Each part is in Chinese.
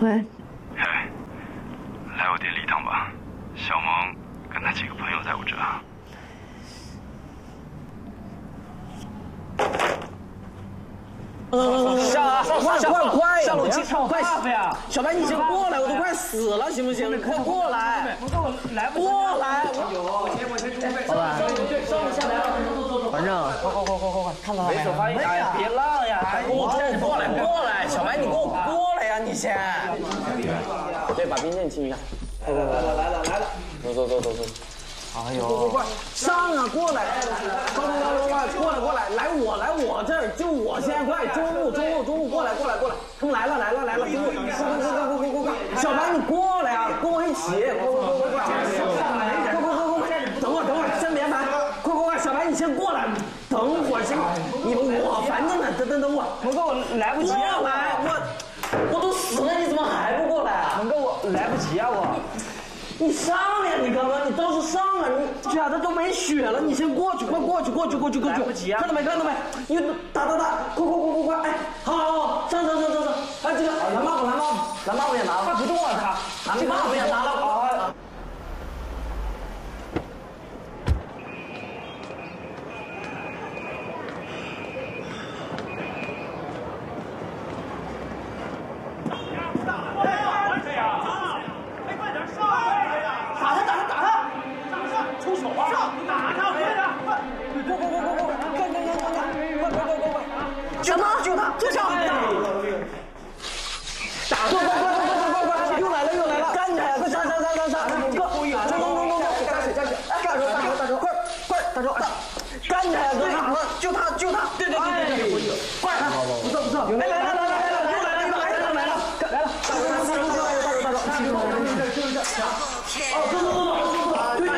喂， 来我店里一趟吧，小萌跟他几个朋友在我这。 下楼机场快呀！小白，你先过来，我都快死了，行不行？你快过来！过来！我先准备。老板，上下来了， 反正快，看看。 没手发一打，别浪呀！过来！小白，你给我过来呀！你先。对，把冰剑清一下。来了！走。哎呦！快上啊！过来！快！过来！来我这儿，就我先快！中路！过来！他们来了！中路！快！小白，你过来啊！跟我一起！快！等会儿，先别烦！快！小白，你先过来！等会儿先，我烦着呢，等会儿。蒙哥，我来不及啊！过来！我都死了，你怎么还不过来啊？蒙哥，我来不及啊！你上呀！你刚刚你倒是上啊！你假的都没血了，你先过去，快过去！来不及啊！看到没？你打！快！哎，好，上！哎，这个蓝帽子也拿了，他不动了，蓝帽子也拿了，好。 什么？ 救他！住手！打！快！又来了！干他呀！快杀！大手！快！大手！干他呀！救他！对！快！不错！来了！大手！哦，对！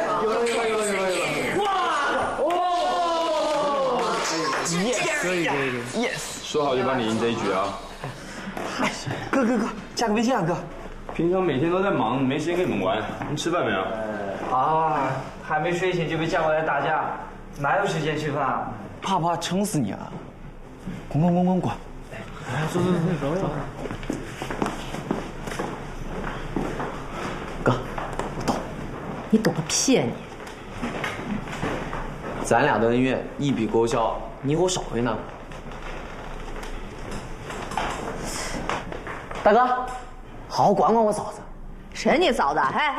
可以 ，yes， 说好就帮你赢这一局啊！ 哥，加个微信啊，哥。 平常每天都在忙，没时间跟你们玩。你吃饭没有？ 啊，还没睡醒就被叫过来打架，哪有时间吃饭？ 怕不怕撑死你啊？滚！走。哥，我懂。 你懂个屁啊你！ 咱俩的恩怨一笔勾销，你给我少回呢。大哥，好好管我嫂子。 谁你嫂子？嘿，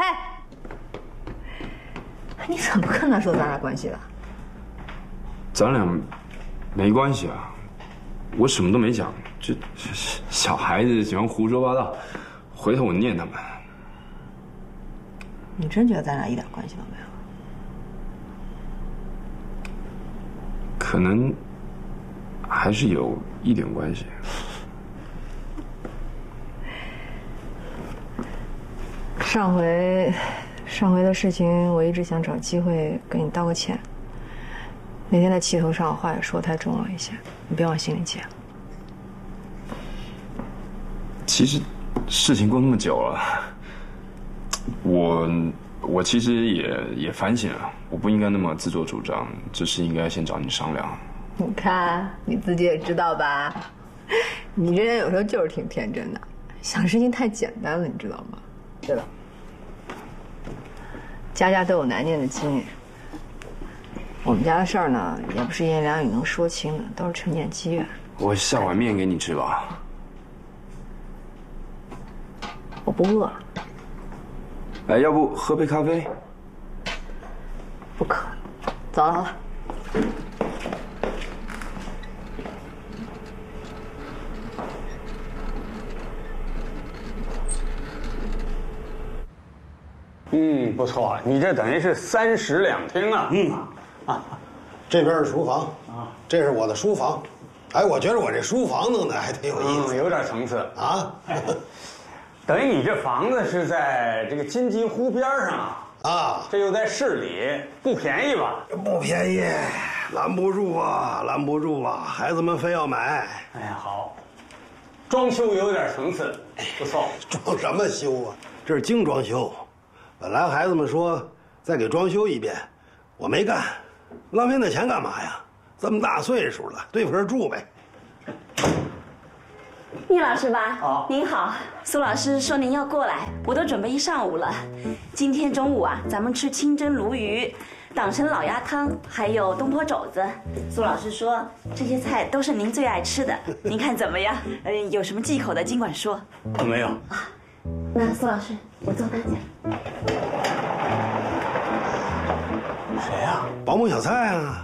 你怎么跟他说咱俩关系的？ 咱俩没关系啊，我什么都没讲，这小孩子喜欢胡说八道，回头我念他们。 你真觉得咱俩一点关系都没有？ 可能还是有一点关系。 上回的事情，我一直想找机会跟你道个歉。那天在气头上，话也说太重了一些，你别往心里记。 其实事情过那么久了，我其实也反省了，我不应该那么自作主张，只是应该先找你商量。 你看你自己也知道吧，你这人有时候就是挺天真的，想事情太简单了，你知道吗？对了，家家都有难念的经。我们家的事儿呢，也不是一言两语能说清的，都是陈年积怨。 我下碗面给你吃吧。 我不饿了。 哎，要不喝杯咖啡？ 不渴。走了。 不错，你这等于是3室2厅啊。 这边是厨房啊，这是我的书房。哎，我觉得我这书房弄得还挺有意思， 有点层次啊。 等于你这房子是在这个金鸡湖边上啊， 这又在市里，不便宜吧？ 不便宜，拦不住啊！孩子们非要买。 哎呀，好，装修有点层次，不错。 装什么修啊？这是精装修。本来孩子们说再给装修一遍，我没干，浪费那钱干嘛呀？这么大岁数了，对门住呗。 聂老师吧？ 好， 您好，苏老师说您要过来，我都准备一上午了。今天中午啊，咱们吃清蒸鲈鱼、党参老鸭汤，还有东坡肘子。苏老师说这些菜都是您最爱吃的，您看怎么样？有什么忌口的尽管说。 没有。 那苏老师，我做大家。 谁呀？ 保姆小蔡啊，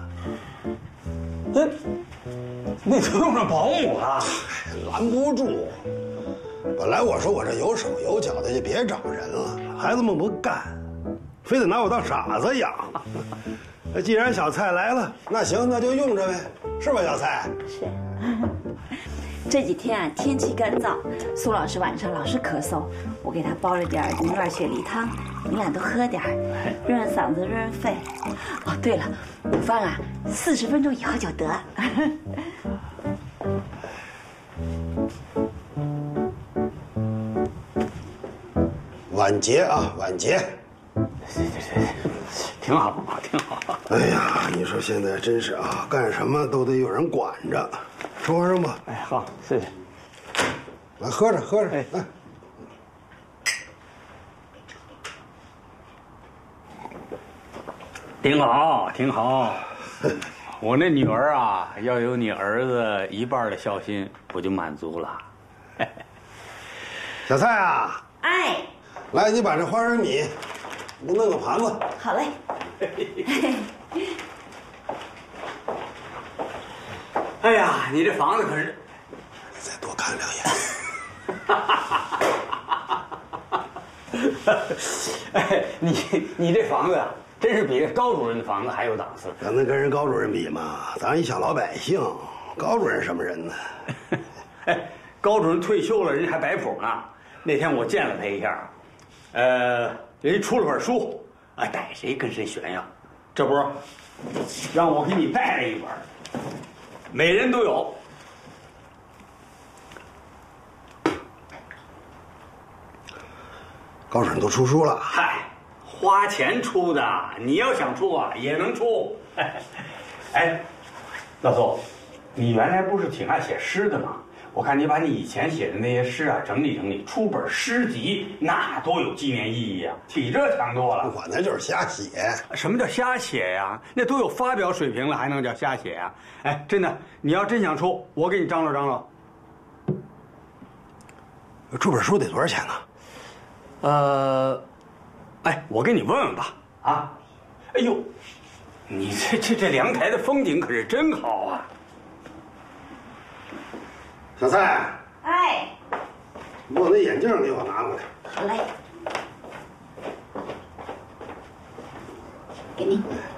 那都用上保姆了， 拦不住。本来我说我这有手有脚的就别找人了，孩子们不干，非得拿我当傻子养。那既然小蔡来了，那行，那就用着呗，是吧，小蔡？ 是。这几天啊，天气干燥，苏老师晚上老是咳嗽，我给他煲了点银耳雪梨汤，你俩都喝点儿，润润嗓子，润润肺。哦，对了，午饭啊，40分钟以后就得。 晚节啊，晚节。 挺好，挺好。 哎呀，你说现在真是啊，干什么都得有人管着。吃花生吧。 哎，好，谢谢。 来，喝着，喝着。 哎， 来。 挺好，挺好。我那女儿啊，要有你儿子1半的孝心，我就满足了。 小蔡啊， 哎， 来，你把这花生米，你弄个盘子。 好嘞。 哎呀，你这房子可是…… 你再多看2眼。 哎，你这房子啊，真是比高主任的房子还有档次。 咱能跟人高主任比吗？咱一小老百姓，高主任什么人呢？ 哎，高主任退休了，人家还摆谱呢。那天我见了他一下，人家出了本书，啊，逮谁跟谁炫耀。这不，让我给你带了一本，每人都有。 高主任都出书了。 嗨，花钱出的，你要想出啊，也能出。哎，老宋，你原来不是挺爱写诗的吗？我看你把你以前写的那些诗啊整理整理，出本诗集，那多有纪念意义啊，比这强多了。 我那就是瞎写。 什么叫瞎写呀？那都有发表水平了，还能叫瞎写呀？哎，真的，你要真想出，我给你张罗张罗。 出本书得多少钱呢？ 哎，我给你问问吧。啊，哎呦，你这阳台的风景可是真好啊！ 小蔡， 哎， 你把我那眼镜给我拿过来。 好嘞，给您。 哎